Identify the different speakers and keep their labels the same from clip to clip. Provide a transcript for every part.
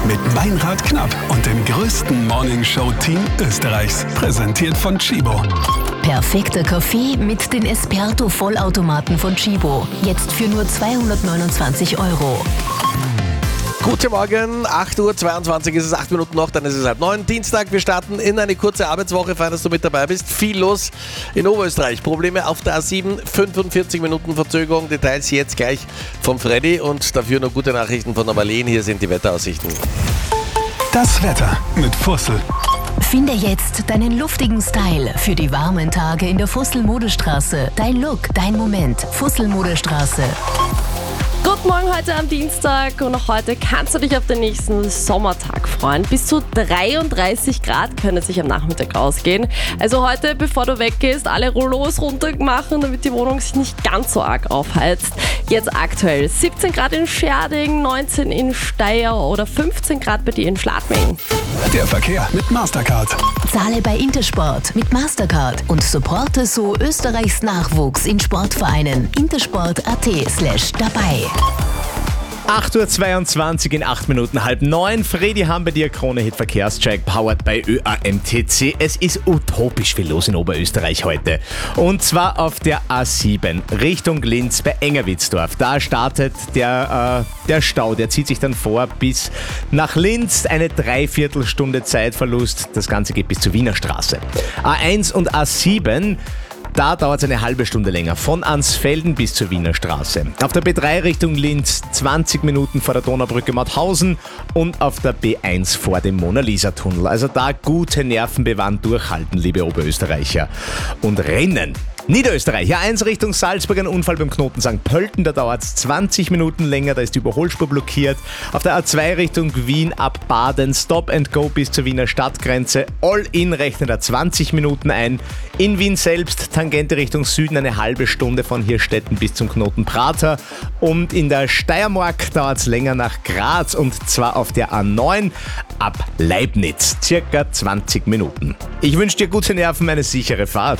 Speaker 1: mit Meinrad Knapp und dem größten Morningshow-Team Österreichs. Präsentiert von Tchibo.
Speaker 2: Perfekter Kaffee mit den Esperto-Vollautomaten von Tchibo. Jetzt für nur 229 €.
Speaker 3: Guten Morgen, 8:22 Uhr ist es, 8 Minuten noch, dann ist es 8:30. Dienstag, wir starten in eine kurze Arbeitswoche, fein, dass du mit dabei bist. Viel los in Oberösterreich. Probleme auf der A7, 45 Minuten Verzögerung. Details jetzt gleich vom Freddy und dafür noch gute Nachrichten von der Marlene. Hier sind die Wetteraussichten.
Speaker 1: Das Wetter mit Fussel.
Speaker 2: Finde jetzt deinen luftigen Style für die warmen Tage in der Fussel-Modestraße. Dein Look, dein Moment. Fussel-Modestraße.
Speaker 4: Guten Morgen heute am Dienstag und auch heute kannst du dich auf den nächsten Sommertag freuen. Bis zu 33 Grad können sich am Nachmittag ausgehen. Also heute, bevor du weggehst, alle Rollos runter machen, damit die Wohnung sich nicht ganz so arg aufheizt. Jetzt aktuell 17 Grad in Scherding, 19 in Steyr oder 15 Grad bei dir in Schladming.
Speaker 1: Der Verkehr mit Mastercard.
Speaker 2: Zahle bei Intersport mit Mastercard und supporte so Österreichs Nachwuchs in Sportvereinen. intersport.at/dabei.
Speaker 5: 8:22 Uhr in 8 Minuten, 8:30. Freddy haben bei dir Krone-Hit Verkehrscheck, powered by ÖAMTC. Es ist utopisch viel los in Oberösterreich heute. Und zwar auf der A7 Richtung Linz bei Engerwitzdorf. Da startet der Stau, der zieht sich dann vor bis nach Linz. Eine Dreiviertelstunde Zeitverlust. Das Ganze geht bis zur Wiener Straße. A1 und A7. Da dauert es eine halbe Stunde länger, von Ansfelden bis zur Wiener Straße. Auf der B3 Richtung Linz 20 Minuten vor der Donaubrücke Mauthausen und auf der B1 vor dem Mona-Lisa-Tunnel. Also da gute Nerven bewahren, durchhalten, liebe Oberösterreicher. Und Rennen. Niederösterreich, A1 Richtung Salzburg, ein Unfall beim Knoten St. Pölten, da dauert es 20 Minuten länger, da ist die Überholspur blockiert. Auf der A2 Richtung Wien ab Baden, Stop and Go bis zur Wiener Stadtgrenze, All-in rechnet er 20 Minuten ein. In Wien selbst, Tangente Richtung Süden, eine halbe Stunde von Hirstetten bis zum Knoten Prater. Und in der Steiermark dauert es länger nach Graz und zwar auf der A9 ab Leibniz, circa 20 Minuten. Ich wünsche dir gute Nerven, eine sichere Fahrt.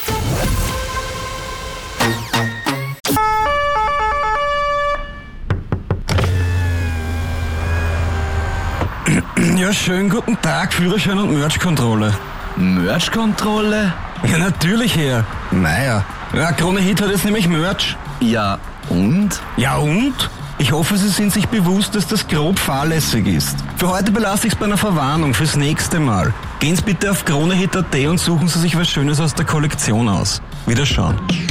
Speaker 6: Ja, schönen guten Tag, Führerschein und Merch-Kontrolle.
Speaker 7: Merch-Kontrolle?
Speaker 6: Ja, natürlich, Herr. Naja, Krone-Hit hat jetzt nämlich Merch.
Speaker 7: Ja, und?
Speaker 6: Ja, und? Ich hoffe, Sie sind sich bewusst, dass das grob fahrlässig ist. Für heute belasse ich es bei einer Verwarnung, fürs nächste Mal. Gehen Sie bitte auf kronehit.at und suchen Sie sich was Schönes aus der Kollektion aus. Wiederschauen.